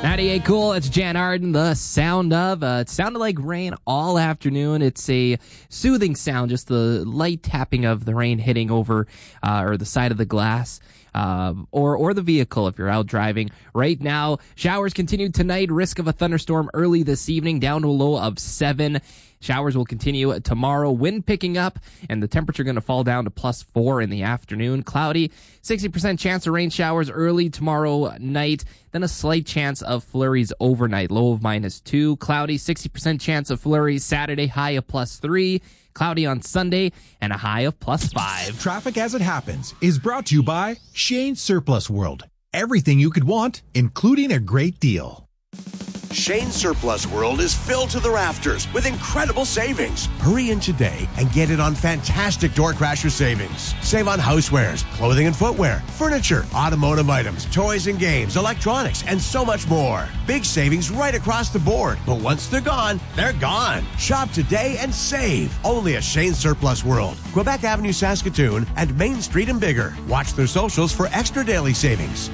98 Cool, it's Jan Arden, the sound of. It sounded like rain all afternoon. It's a soothing sound, just the light tapping of the rain hitting over or the side of the glass. Or the vehicle if you're out driving. Right now, showers continue tonight. Risk of a thunderstorm early this evening, down to a low of 7. Showers will continue tomorrow. Wind picking up, and the temperature going to fall down to +4 in the afternoon. Cloudy, 60% chance of rain showers early tomorrow night. Then a slight chance of flurries overnight, low of -2. Cloudy, 60% chance of flurries Saturday, high of +3. Cloudy on Sunday, and a high of +5. Traffic as it happens is brought to you by Shane Surplus World. Everything you could want, including a great deal. Shane Surplus World is filled to the rafters with incredible savings. Hurry in today and get in on fantastic door crasher savings. Save on housewares, clothing and footwear, furniture, automotive items, toys and games, electronics, and so much more. Big savings right across the board. But once they're gone, they're gone. Shop today and save. Only at Shane Surplus World, Quebec Avenue, Saskatoon, and Main Street in Bigger. Watch their socials for extra daily savings.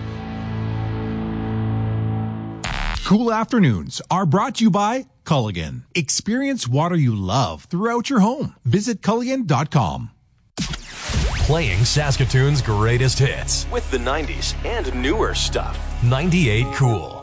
Cool afternoons are brought to you by Culligan. Experience water you love throughout your home. Visit Culligan.com. Playing Saskatoon's greatest hits with the 90s and newer stuff. 98 Cool.